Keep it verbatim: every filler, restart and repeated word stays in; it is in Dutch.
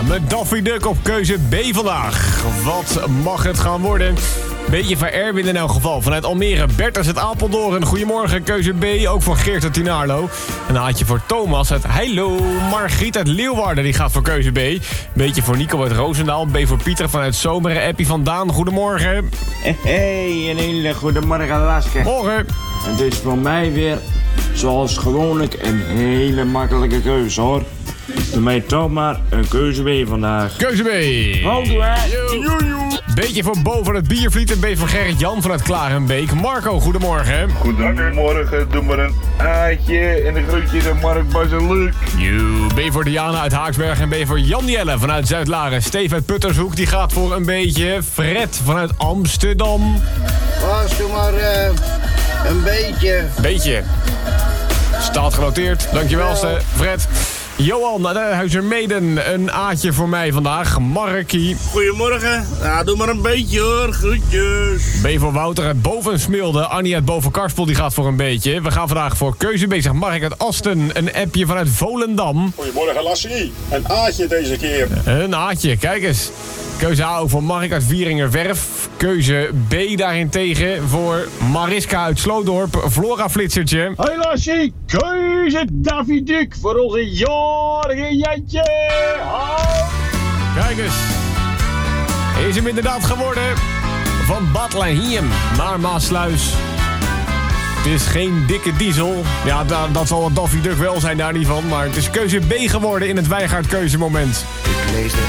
met Daffy Duck op keuze B vandaag. Wat mag het gaan worden? Beetje van Erwin in elk geval. Vanuit Almere, Bertus uit Apeldoorn. Goedemorgen, keuze B. Ook voor Geert uit Tinaarlo. Een haatje voor Thomas uit Heilo. Margriet uit Leeuwarden, die gaat voor keuze B. Beetje voor Nico uit Roosendaal. B voor Pieter vanuit Zomeren. Appie van Daan, goedemorgen. Hey, een hele goedemorgen, Laske. Morgen. Het is voor mij weer, zoals gewoonlijk, een hele makkelijke keuze, hoor. Doe mij toch maar een keuze B vandaag. Keuze B. Houdoe, hè. Beetje voor Bo van het Biervliet en B voor Gerrit-Jan vanuit Klarenbeek. Marco, goedemorgen. Goedemorgen, doe maar een aatje en een groetje naar Mark Baseluk. You. B voor Diana uit Haaksberg en B voor Jan Jelle vanuit Zuid-Laren. Steve uit Puttershoek, die gaat voor een beetje. Fred vanuit Amsterdam. Was doe maar uh, een beetje. Beetje. Staat genoteerd. Dankjewel, ja. Fred. Johan uit Huizermeden, een aatje voor mij vandaag. Markie. Goedemorgen. Ja, doe maar een beetje hoor. Groetjes. B voor Wouter uit Bovensmilde. Annie uit Bovenkarspel, die gaat voor een beetje. We gaan vandaag voor keuze B. Zegt Mark uit Asten. Een appje vanuit Volendam. Goedemorgen, Lassie. Een aatje deze keer. Een aatje, kijk eens. Keuze A ook voor Mark uit Vieringerwerf. Keuze B daarentegen voor Mariska uit Sloodorp. Flora Flitsertje. Hoi Lassie, keuze Daffy Duck voor onze jarige Jantje. Hoi. Kijk eens. Is hem inderdaad geworden. Van Bethlehem naar Maasluis. Het is geen dikke diesel. Ja, da- dat zal wat Daffy Duck wel zijn, daar niet van. Maar het is keuze B geworden in het Wijngaard keuzemoment. Ik lees de